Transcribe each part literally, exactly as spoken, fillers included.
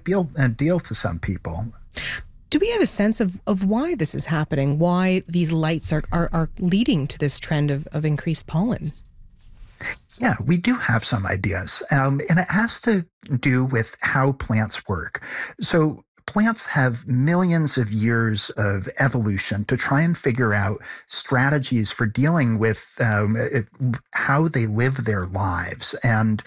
big deal, uh, deal to some people. Do we have a sense of, of why this is happening, why these lights are, are, are leading to this trend of, of increased pollen? Yeah, we do have some ideas, um, and it has to do with how plants work. So plants have millions of years of evolution to try and figure out strategies for dealing with um, how they live their lives. And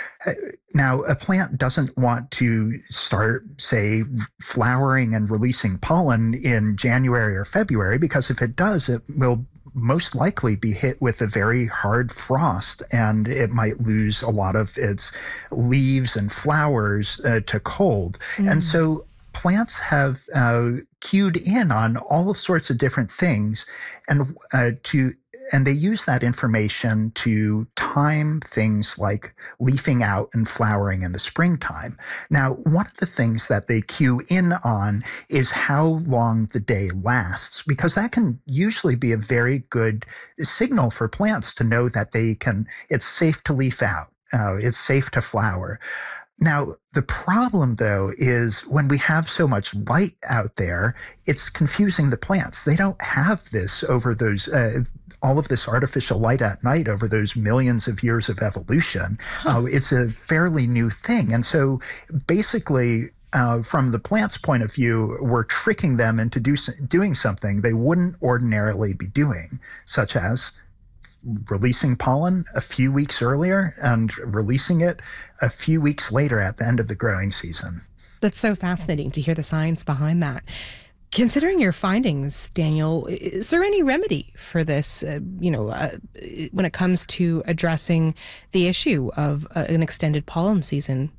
now, a plant doesn't want to start, say, flowering and releasing pollen in January or February, because if it does, it will most likely be hit with a very hard frost, and it might lose a lot of its leaves and flowers uh, to cold. Mm. And so plants have uh, cued in on all sorts of different things, and uh, to and they use that information to time things like leafing out and flowering in the springtime. Now, one of the things that they cue in on is how long the day lasts, because that can usually be a very good signal for plants to know that they can, it's safe to leaf out, uh, it's safe to flower. Now, the problem, though, is when we have so much light out there, it's confusing the plants. They don't have this over those, uh, all of this artificial light at night over those millions of years of evolution. Huh. Uh, it's a fairly new thing. And so basically, uh, from the plant's point of view, we're tricking them into do, doing something they wouldn't ordinarily be doing, such as releasing pollen a few weeks earlier and releasing it a few weeks later at the end of the growing season. That's so fascinating to hear the science behind that. Considering your findings, Daniel, is there any remedy for this, uh, you know, uh, when it comes to addressing the issue of uh, an extended pollen season?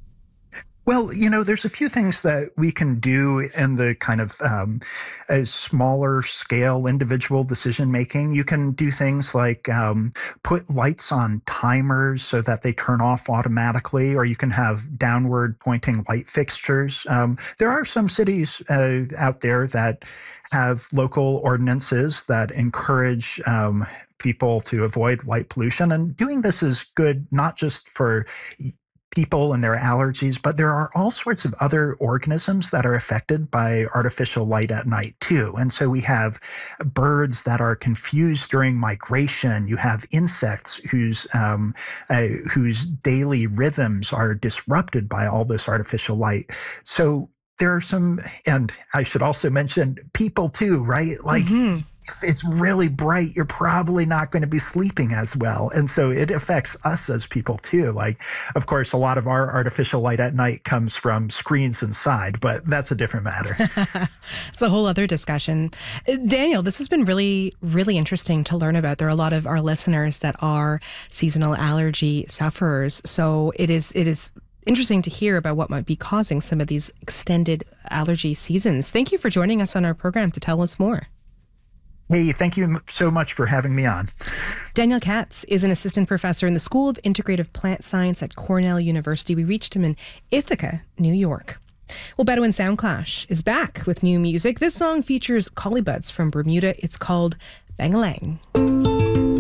Well, you know, there's a few things that we can do in the kind of um, a smaller scale individual decision making. You can do things like um, put lights on timers so that they turn off automatically, or you can have downward pointing light fixtures. Um, there are some cities uh, out there that have local ordinances that encourage um, people to avoid light pollution. And doing this is good not just for people and their allergies, but there are all sorts of other organisms that are affected by artificial light at night too. And so we have birds that are confused during migration. You have insects whose um, uh, whose daily rhythms are disrupted by all this artificial light. So there are some, and I should also mention people too, right? Like, mm-hmm. if it's really bright, you're probably not going to be sleeping as well. And so it affects us as people too. Like, of course, a lot of our artificial light at night comes from screens inside, but that's a different matter. It's a whole other discussion. Daniel, this has been really, really interesting to learn about. There are a lot of our listeners that are seasonal allergy sufferers. So it is, it is, interesting to hear about what might be causing some of these extended allergy seasons. Thank you for joining us on our program to tell us more. Hey, thank you so much for having me on. Daniel Katz is an assistant professor in the School of Integrative Plant Science at Cornell University. We reached him in Ithaca, New York. Well, Bedouin Soundclash is back with new music. This song features Collie Buddz from Bermuda. It's called Bang-A-Lang.